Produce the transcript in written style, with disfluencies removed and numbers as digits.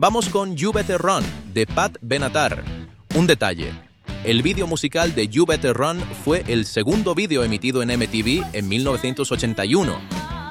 Vamos con You Better Run, de Pat Benatar. Un detalle. El vídeo musical de You Better Run fue el segundo vídeo emitido en MTV en 1981.